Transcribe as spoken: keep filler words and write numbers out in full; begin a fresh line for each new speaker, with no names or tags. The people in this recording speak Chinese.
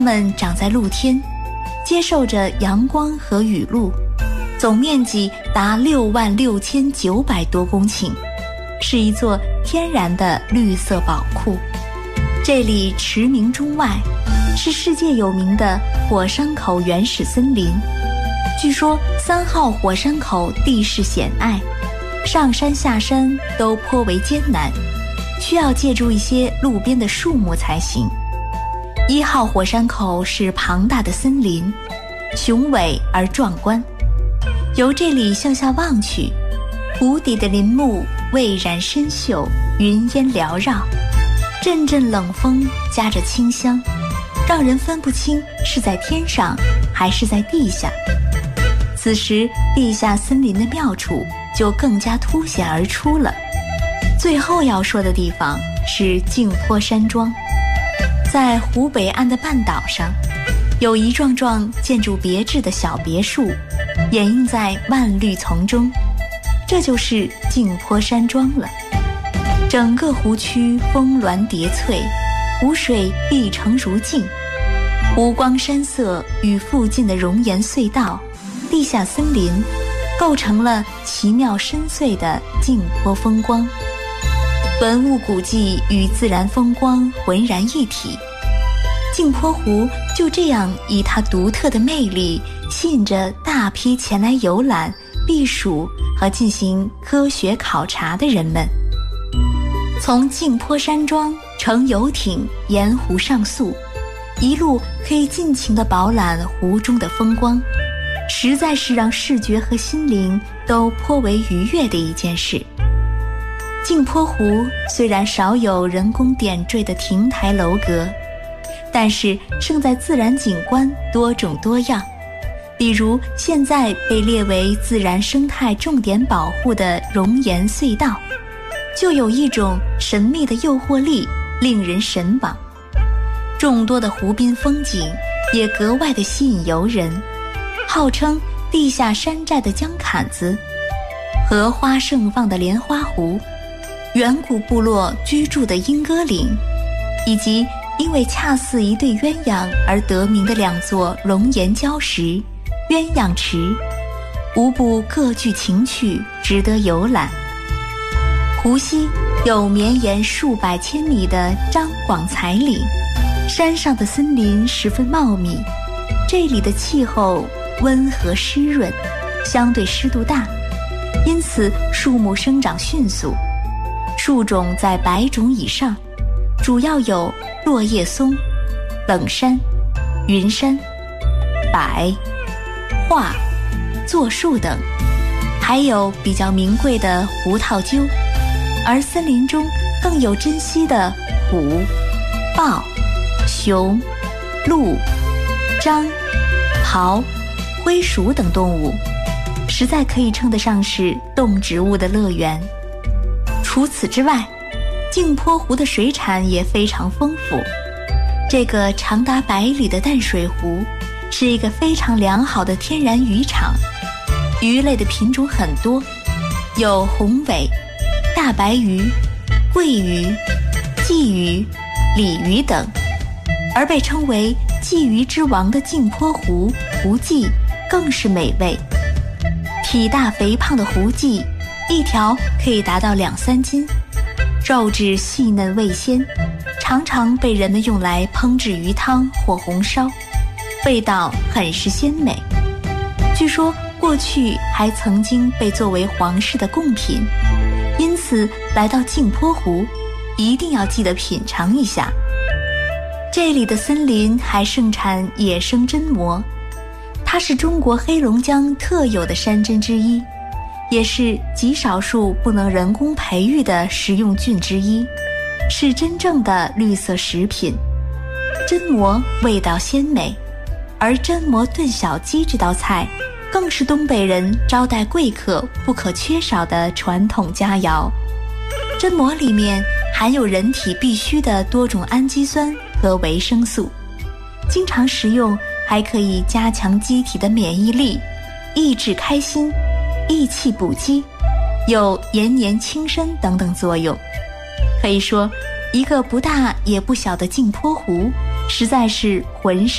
们长在露天，接受着阳光和雨露，总面积达六万六千九百多公顷，是一座天然的绿色宝库。这里驰名中外，是世界有名的火山口原始森林。据说三号火山口地势险隘，上山下山都颇为艰难，需要借助一些路边的树木才行。一号火山口是庞大的森林，雄伟而壮观。由这里向下望去，湖底的林木蔚然深秀，云烟缭绕，阵阵冷风夹着清香，让人分不清是在天上还是在地下。此时地下森林的妙处就更加凸显而出了。最后要说的地方是镜坡山庄，在湖北岸的半岛上，有一幢幢建筑别致的小别墅，掩映在万绿丛中，这就是镜坡山庄了。整个湖区峰峦叠翠，湖水碧澄如镜，湖光山色与附近的熔岩隧道、地下森林构成了奇妙深邃的镜坡风光。文物古迹与自然风光浑然一体，镜坡湖就这样以它独特的魅力吸引着大批前来游览、避暑和进行科学考察的人们。从镜坡山庄乘游艇沿湖上溯，一路可以尽情地饱览湖中的风光，实在是让视觉和心灵都颇为愉悦的一件事。镜坡湖虽然少有人工点缀的亭台楼阁，但是胜在自然景观多种多样。比如现在被列为自然生态重点保护的熔岩隧道，就有一种神秘的诱惑力，令人神往。众多的湖滨风景也格外的吸引游人，号称地下山寨的江坎子、荷花盛放的莲花湖、远古部落居住的莺歌岭，以及因为恰似一对鸳鸯而得名的两座熔岩礁石鸳鸯池，无不各具情趣，值得游览。湖西有绵延数百千米的张广才岭，山上的森林十分茂密，这里的气候温和湿润，相对湿度大，因此树木生长迅速，树种在百种以上，主要有落叶松、冷杉、云杉、柏、桦、柞树等，还有比较名贵的胡桃楸。而森林中更有珍稀的虎、豹、熊、鹿、獐、狍、灰鼠等动物，实在可以称得上是动植物的乐园。除此之外，镜坡湖的水产也非常丰富。这个长达百里的淡水湖是一个非常良好的天然渔场，鱼类的品种很多，有红尾、大白鱼、桂鱼、鲫鱼、鲤鱼等。而被称为鲫鱼之王的镜坡湖湖鲫更是美味。体大肥胖的湖鲫一条可以达到两三斤，肉质细嫩味鲜，常常被人们用来烹制鱼汤或红烧，味道很是鲜美。据说过去还曾经被作为皇室的贡品，因此来到镜坡湖一定要记得品尝一下。这里的森林还盛产野生榛蘑，它是中国黑龙江特有的山珍之一，也是极少数不能人工培育的食用菌之一，是真正的绿色食品。榛蘑味道鲜美，而榛蘑炖小鸡这道菜更是东北人招待贵客不可缺少的传统佳肴。榛蘑里面含有人体必需的多种氨基酸和维生素，经常食用还可以加强机体的免疫力，益智开心，益气补肌，有延年轻身等等作用。可以说，一个不大也不小的镜坡湖实在是浑身